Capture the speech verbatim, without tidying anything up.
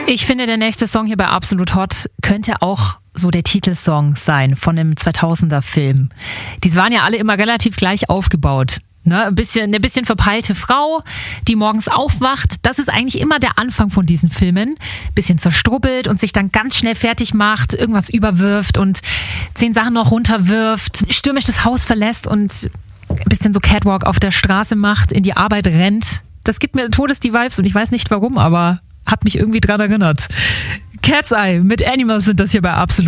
Ich finde, der nächste Song hier bei Absolut Hot könnte auch so der Titelsong sein von einem zweitausender Film. Die waren ja alle immer relativ gleich aufgebaut. Ne, ein bisschen, eine bisschen verpeilte Frau, die morgens aufwacht. Das ist eigentlich immer der Anfang von diesen Filmen. Bisschen zerstrubbelt und sich dann ganz schnell fertig macht, irgendwas überwirft und zehn Sachen noch runterwirft, stürmisch das Haus verlässt und ein bisschen so Catwalk auf der Straße macht, in die Arbeit rennt. Das gibt mir Todes die Vibes und ich weiß nicht warum, aber hat mich irgendwie dran erinnert. Cat's Eye mit Animals sind das hier bei Absolut.